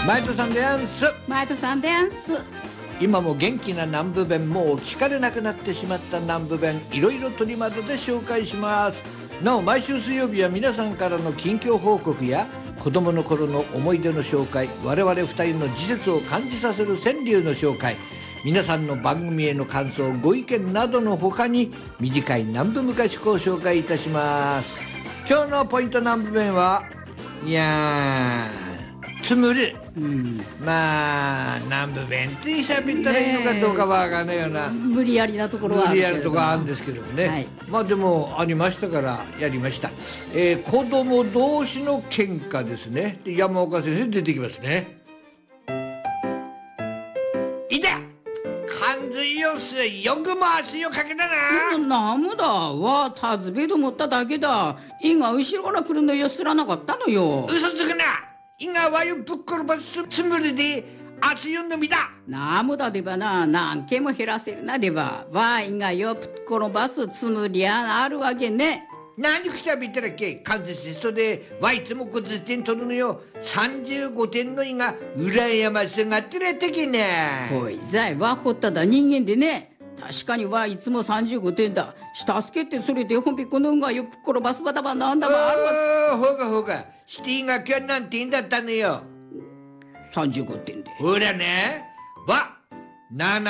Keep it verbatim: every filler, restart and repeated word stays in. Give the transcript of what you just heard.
マイトさんであんす。 マイトさんでやんす。 今も元気な南部弁、もう聞かれなくなってしまった南部弁、いろいろ取り窓で紹介します。なお毎週水曜日は皆さんからの近況報告や子供の頃の思い出の紹介、我々ふたりの時節を感じさせる川柳の紹介、皆さんの番組への感想ご意見などのほかに短い南部昔子を紹介いたします。今日のポイント南部弁は、いやーつむる、うん、まあ南部弁って喋ったらいいのかどうかわからないような、 無理やりなところは無理やりとかあるんですけどもね、はい、まあでもありましたからやりました。えー、子供同士の喧嘩ですね。で山岡先生出てきますね。いた感髄よす、よくも足をかけたな。 なむだわ、たずべと思っただけだ。いが後ろから来るのよすらなかったのよ。 嘘つくな。いがわよぶっ転ばすつもりで足を飲みだ。 なむだでばな、何件も減らせるなでば。わいがよぶっ転ばすつもりやあるわけね。 何くしゃべったらっけ。関節そでわいつもごじゅってん取るのよ。さんじゅうごてんのいが羨ましがってれてきね。 こいざいわほっただ人間でね。確かにはいつもさんじゅうごてんだ。下すけってそれでほんぴこのんがよぶっ転ばすばだばなんだばあるわ。 ああほうかほうか。シティが今日何点だったのよ。 さんじゅうごてんで。 ほらねわなな